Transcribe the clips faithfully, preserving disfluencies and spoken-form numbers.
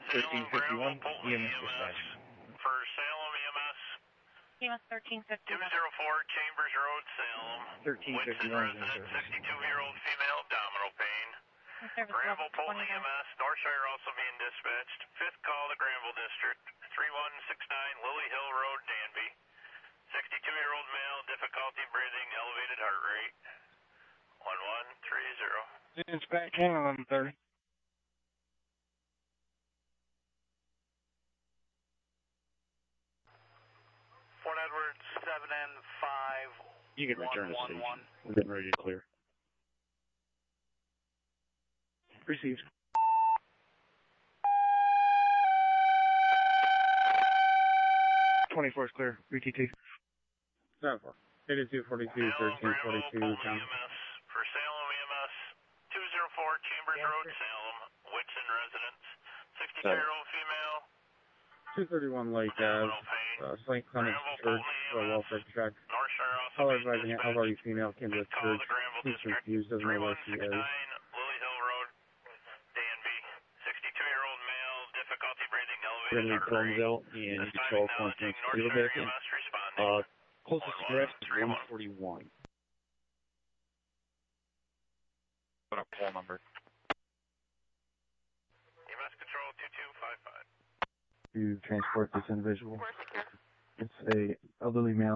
thirteen fifty-one, Salem, E M S dispatch. For Salem E M S. E M S thirteen fifty-one. two oh four Chambers Road, Salem. thirteen fifty-one is in service. sixty-two-year-old female, abdominal pain. In service Granville, level Polton E M S. Northshire also being dispatched. Fifth call to Granville District. three one six nine Lily Hill Road, Danby. sixty-two-year-old male, difficulty breathing, elevated heart rate. one one three zero. Dispatch one eleven thirty. Fort Edward seven N five. You can return to station. We're getting ready to clear. Received. twenty-four is clear. B T T. seven four. eighty-two forty-two, thirteen forty-two, count. For Salem E M S, two oh four Chambers Road, Salem, Whitson residence, sixty-two-year-old female. two thirty-one Lake Ave, uh, Saint Clements Church, for a welfare check. All advising an elderly female came to the church. She's confused, doesn't know where she is. Lily Hill Road, Danby, sixty-two-year-old male, difficulty breathing, elevated Ridley heart rate. Colmville and control conference field vacant. Uh, closest address is one forty-one. Put up poll number. E M S control two two five five. To transport this individual. It's a elderly male.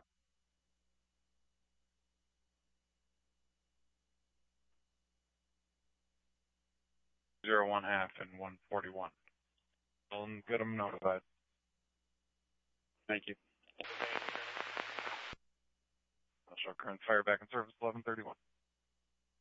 Zero one half and one forty-one. I'll get them notified. Thank you. I'll show current fire back in service eleven thirty-one.